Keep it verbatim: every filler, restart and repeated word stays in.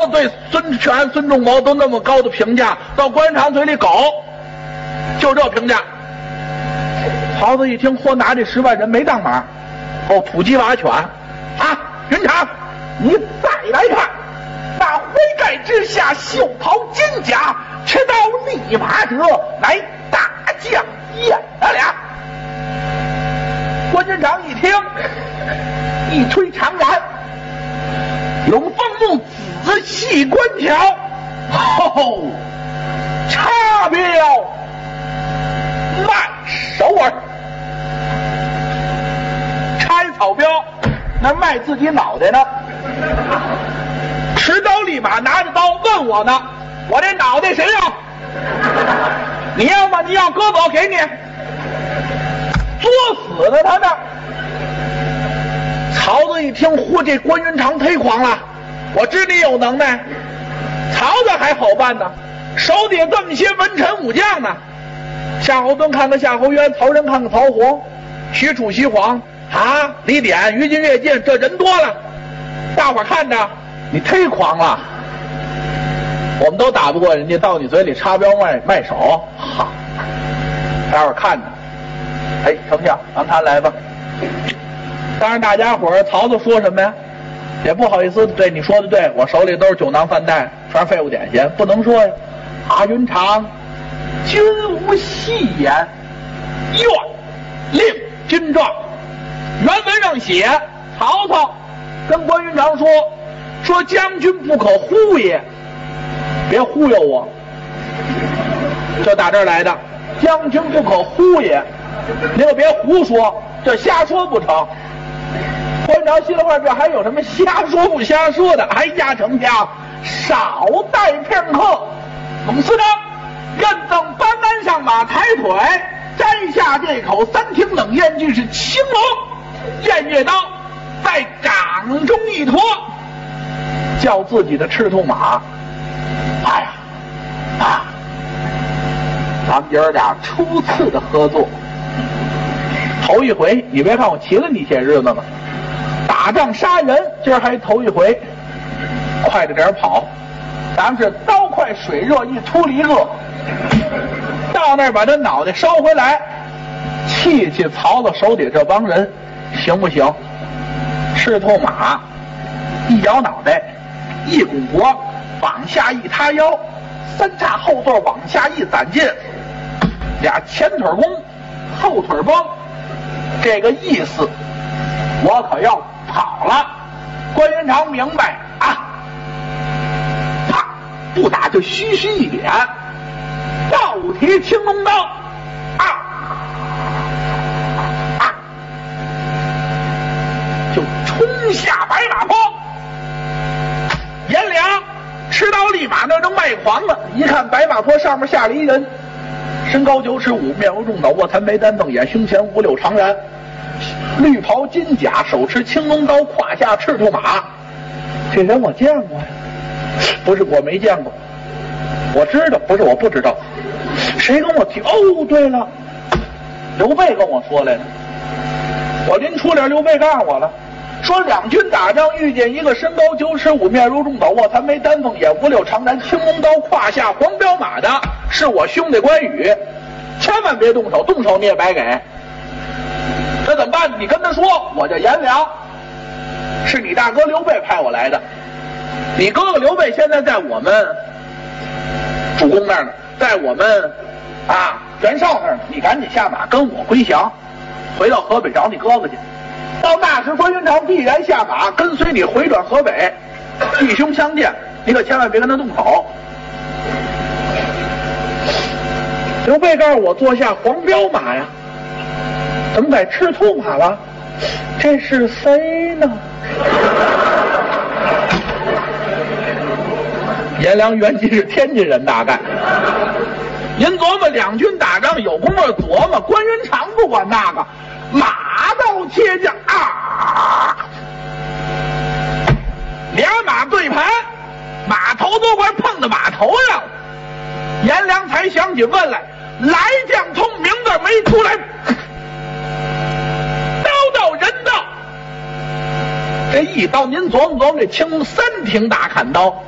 对孙权、孙仲谋都那么高的评价，到关云长嘴里狗，就这评价。曹操一听，嚯，拿这十万人没当马，哦，土鸡瓦犬啊！云长，你再来看，那灰盖之下，袖袍金甲，持刀立马者，乃大将颜良。关云长一听，一推长髯，龙凤木仔细观瞧，吼，插标慢手儿，插一草标，那卖自己脑袋呢。持刀立马拿着刀问我呢，我这脑袋谁要？你要吗？你要，割走给你。作死的他呢。曹操一听，嚯，这关云长忒狂了，我知你有能耐。曹操还好办呢，手底下这么些文臣武将呢。夏侯惇看看夏侯渊，曹仁看看曹洪，许褚、徐晃啊，李典、于禁、乐进，这人多了，大伙看着你忒狂了，我们都打不过人家，到你嘴里插标卖卖手，哈，大伙看着，哎，丞相，咱看来吧。当然，大家伙儿曹操说什么呀？也不好意思，对你说的对，我手里都是酒囊饭袋，全是废物点心，不能说呀。啊，云长，君无戏言，愿令君状。原文上写，曹操跟关云长说，说将军不可忽也，别忽悠我，就打这儿来的。将军不可忽也，你可别胡说，这瞎说不成。关云长心里话，这还有什么瞎说不瞎说的？哎呀，丞相少待片刻，董司长愿赠班鞍上马，抬腿摘下这口三挺冷艳，俱是青龙偃月刀，在掌中一托，叫自己的赤兔马。哎呀啊！咱们爷儿俩初次的合作，头一回，你别看我骑了你些日子了，打仗杀人，今儿还头一回，快着点跑，咱们是刀快水热一秃驴热，到那儿把他脑袋烧回来，气气曹操手底这帮人，行不行？赤兔马一摇脑袋，一鼓脖往下一塌腰，三叉后座往下一攒劲，俩前腿弓，后腿绷，这个意思我可要跑了。关云长明白啊，啪，不打就虚虚一点，倒提青龙刀，啊啊，就冲下白马坡。颜良持刀立马那正卖狂了，一看白马坡上面下了一人，身高九尺五，面如重枣，卧蚕眉，丹凤眼，胸前五柳长髯，绿袍金甲，手持青龙刀，胯下赤兔马。这人我见过呀？不是，我没见过。我知道，不是我不知道。谁跟我提？哦，对了，刘备跟我说来了。我临出联，刘备告诉我了，说两军打仗遇见一个身高九尺五，面如重枣，卧蚕眉，丹凤眼，五柳长髯，青龙刀，胯下黄骠马的，是我兄弟关羽，千万别动手，动手你也白给。这怎么办？你跟他说，我叫颜良，是你大哥刘备派我来的。你哥哥刘备现在在我们主公那儿呢，在我们啊袁绍那儿呢。你赶紧下马跟我归降，回到河北找你哥哥去。到那时关云长必然下马跟随你回转河北，弟兄相见，你可千万别跟他动手。刘备告诉我坐下黄骠马呀，怎么改赤兔马了？这是谁呢？颜良原籍是天津人，大概。您琢磨两军打仗有功夫琢磨，关云长不管那个，马到切将啊，俩马对盘，马头都快碰到马头上了。颜良才想起问来，来将通名字没出来，刀到人到。这一刀您琢磨琢磨，这青龙三挺大砍刀，